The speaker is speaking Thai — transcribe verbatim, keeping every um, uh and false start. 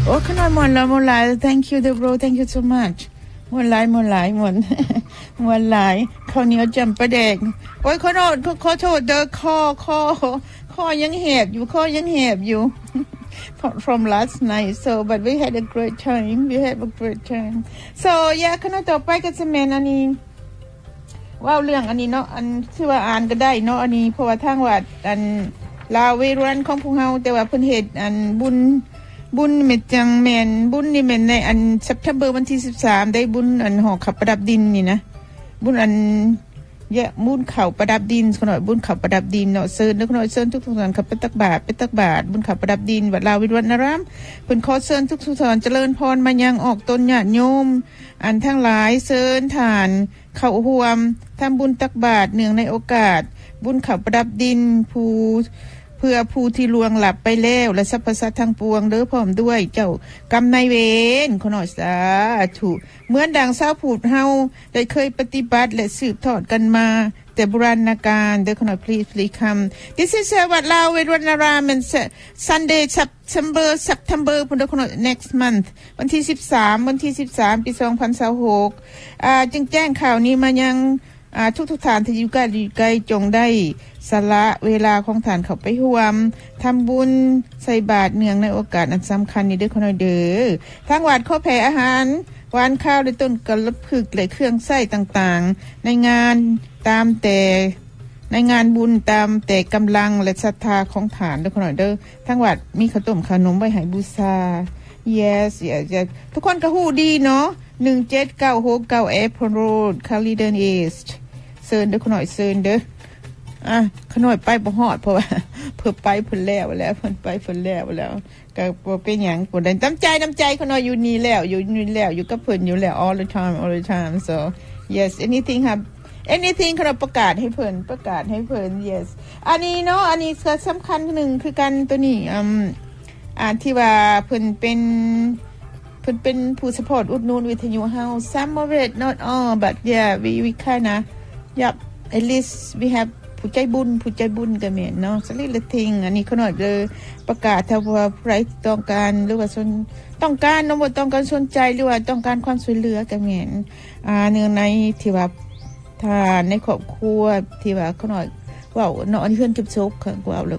โอ้ขนาดมวนแล้วมวนหลาย thank you the bro thank you so much มวนหลายมวนหลายมวนมวนหลายข้าวเหนียวจำปาแดงโอ้ยขอโทษขอโทษเด้อคอคอคอยังแหบอยู่คอยังแหบอยู่ from last night so but we had a great time we had a great time so yeah ขณะต่อไปก็จะแม่นอันนี้ว่าเรื่องอันนี้เนาะอันที่ว่าอ่านก็ได้เนาะอันนี้เพราะว่าทางวัดอันลาวเวรุวันของพวกเฮาแต่ว่าเพิ่นเฮ็ดอันบุญบุญเม็ดจังแม่นบุญนี่แม่นในอัน September วันที่สิบสามได้บุญอันหอขับประดับดินนี่นะบุญอันเยอะบุญเขาประดับดินขน่อยบุญเขาประดับดินเนาะเชิญนึกหน่อยเชิญทุกทุกท่านขับไปตักบาตรไปตักบาตรบุญเขาประดับดินวัดลาววิวัฒนารามเพิ่นขอเชิญทุกทุกท่านเจริญพรมายังออกตนญาติโยมอันทั้งหลายเชิญทานเข้าร่วมทำบุญตักบาตรเนื่องในโอกาสบุญเขาประดับดินผู้เพื่อผู้ที่ล่วงหลับไปแล้วและสรรพสัตว์ทั้งปวงเด้อพร้อมด้วยเจ้ากรรมนายเวรขอหน่อยสาธุเหมือนดังชาวพูดเฮาได้เคยปฏิบัติและสืบทอดกันมาแต่โบราณกาลเด้อขอหน่อย please please come this is วัดลาวเวรุวันาราม and Sunday September September พุ่นเด้อขอหน่อย next month วันที่สิบสามวันที่สิบสามปีสองพันยี่สิบหกอ่าจึงแจ้งข่าวนี้มายังอ่าทุกๆท่านที่อยู่ใกล้อยู่ไกลจงได้สละเวลาของท่านเข้าไปร่วมทำบุญใส่บาตรเนื่องในโอกาสอันสำคัญนี้เด้อขอหน่อยเด้อทางวัดขอแผ่อาหารหวานข้าวและต้นกระผึกและเครื่องไส้ต่างๆในงานตามแต่ในงานบุญตามแต่กำลังและศรัทธาของฐานเด้อขอหน่อยเด้อทางวัดมีข้าวต้มขนมไว้ให้บูชา yes yes yes ทุกคนก็ฮู้ดีเนาะหนึ่งเจ็ดเก้าหกเก้า Apple Road Caledon East เชิญเด้อขอหน่อยเชิญเด้ออ่ะขน่อยไปบ่ฮอดเพราะว่าเพิ่นไปเพิ่นแล้วแล้วเพิ่นไปเพิ่นแล้วแล้วก็บ่เป็นหยังบ่ได้น้ำใจน้ำใจขน่อยอยู่นี่แล้วอยู่นี่แล้วอยู่กับเพิ่นอยู่แล้ว all the time all the time so yes anything have anything ขน่อยประกาศให้เพิ่นประกาศให้เพิ่น yes อันนี้เนาะอันนี้ก็สำคัญนึงคือกันตัวนี้อืมอ่าที่ว่าเพิ่นเป็นเพิ่นเป็นผู้ support อุดหนุนวิทยุเฮา some of it not all but yeah we we kind of yep at least we haveผู้ใจบุญผู้ใจบุญก็แม่นเนาะสลิละทิงอันนี้เขาหน่อยเลยประกาศถ้าว่าใครต้องการหรือว่าสนต้องการน้องบ่ต้องการสนใจหรือว่าต้องการความช่วยเหลือก็แม่นอ่าเนื่องในที่ว่าถ้าในครอบครัวที่ว่าเขาหน่อยเว้าเนาะอันนี้เพิ่นเก็บศพเขาเว้า